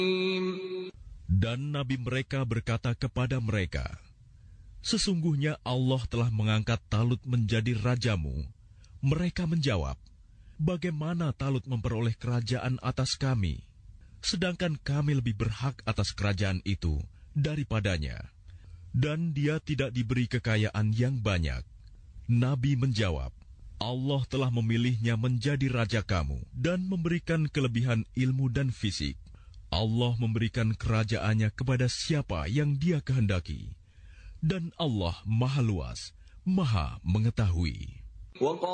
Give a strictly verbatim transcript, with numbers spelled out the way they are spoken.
Dan nabi mereka berkata kepada mereka, "Sesungguhnya Allah telah mengangkat Talut menjadi rajamu." Mereka menjawab, "Bagaimana Talut memperoleh kerajaan atas kami, sedangkan kami lebih berhak atas kerajaan itu daripadanya, dan dia tidak diberi kekayaan yang banyak." Nabi menjawab, "Allah telah memilihnya menjadi raja kamu dan memberikan kelebihan ilmu dan fisik. Allah memberikan kerajaannya kepada siapa yang Dia kehendaki, dan Allah Maha Luas, Maha Mengetahui."